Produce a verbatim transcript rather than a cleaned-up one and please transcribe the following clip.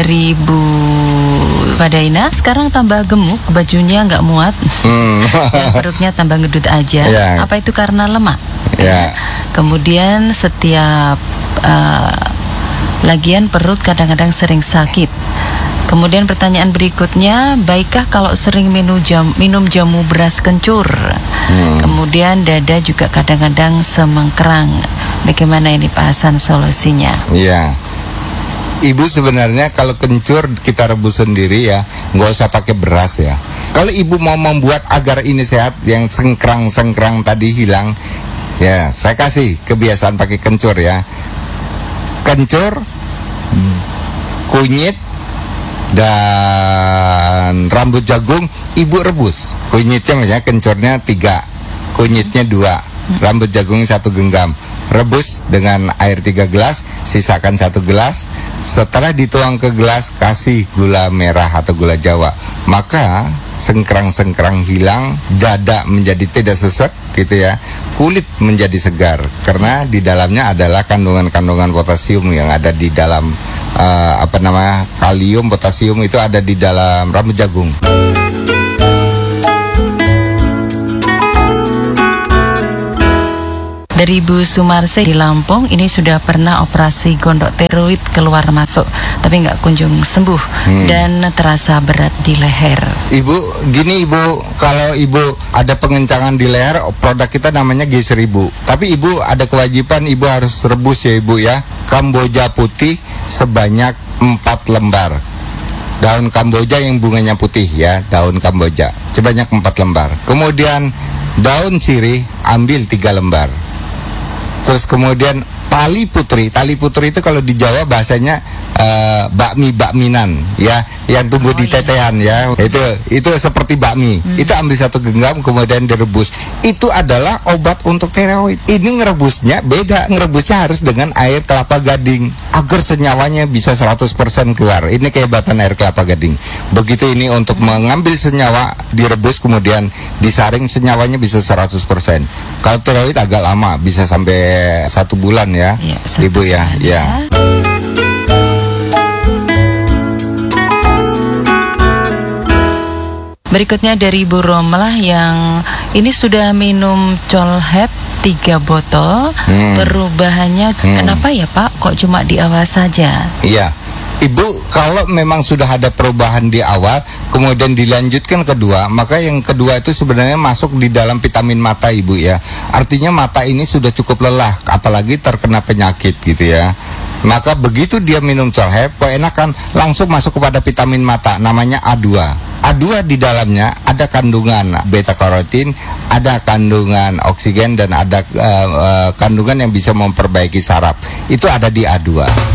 dari Bu Padaina, sekarang tambah gemuk, bajunya nggak muat, hmm. dan perutnya tambah ngedut aja. Yeah. Apa itu karena lemak? Yeah. Kemudian setiap uh, lagian perut kadang-kadang sering sakit. Kemudian pertanyaan berikutnya, baikkah kalau sering minum, jam, minum jamu beras kencur? Hmm. Kemudian dada juga kadang-kadang semengkerang. Bagaimana ini Pak Hasan solusinya? Iya. Ibu sebenarnya kalau kencur kita rebus sendiri ya, nggak usah pakai beras ya. Kalau ibu mau membuat agar ini sehat, yang sengkrang-sengkrang tadi hilang, ya saya kasih kebiasaan pakai kencur ya. Kencur, kunyit, dan rambut jagung ibu rebus. Kunyitnya misalnya kencurnya tiga, kunyitnya dua, rambut jagungnya satu genggam. Rebus dengan air tiga gelas, sisakan satu gelas. Setelah dituang ke gelas, kasih gula merah atau gula Jawa. Maka sengkrang-sengkrang hilang, dada menjadi tidak sesek gitu ya. Kulit menjadi segar karena di dalamnya adalah kandungan-kandungan potasium yang ada di dalam uh, apa namanya? Kalium, potasium itu ada di dalam rambut jagung. Dari Bu Sumarse di Lampung, ini sudah pernah operasi gondok tiroid keluar masuk, tapi nggak kunjung sembuh hmm. dan terasa berat di leher. Ibu, gini ibu, kalau ibu ada pengencangan di leher, produk kita namanya G seribu. Tapi ibu ada kewajiban, ibu harus rebus ya ibu ya. Kamboja putih sebanyak empat lembar. Daun Kamboja yang bunganya putih ya, daun Kamboja sebanyak empat lembar. Kemudian daun sirih ambil tiga lembar. Terus kemudian tali putri, tali putri itu kalau di Jawa bahasanya uh, bakmi bakminan ya, yang tumbuh oh, di tetehan iya. ya, itu itu seperti bakmi. Hmm. Itu ambil satu genggam kemudian direbus. Itu adalah obat untuk tiroid. Ini ngerebusnya beda, ngerebusnya harus dengan air kelapa gading agar senyawanya bisa seratus persen keluar. Ini kehebatan air kelapa gading. Begitu ini untuk hmm. mengambil senyawa, direbus kemudian disaring, senyawanya bisa seratus persen. Kalau tiroid agak lama, bisa sampai satu bulan ya, ya ibu ya, ya. Berikutnya dari Bu Romelah yang ini sudah minum Colhep tiga botol, hmm. perubahannya hmm. kenapa ya Pak? Kok cuma di awal saja? Iya. Ibu, kalau memang sudah ada perubahan di awal, kemudian dilanjutkan kedua, maka yang kedua itu sebenarnya masuk di dalam vitamin mata ibu ya. Artinya mata ini sudah cukup lelah, apalagi terkena penyakit gitu ya. Maka begitu dia minum Colhep, keenakan langsung masuk kepada vitamin mata, namanya A dua. A dua di dalamnya ada kandungan beta karotin, ada kandungan oksigen, dan ada uh, uh, kandungan yang bisa memperbaiki saraf. Itu ada di A dua.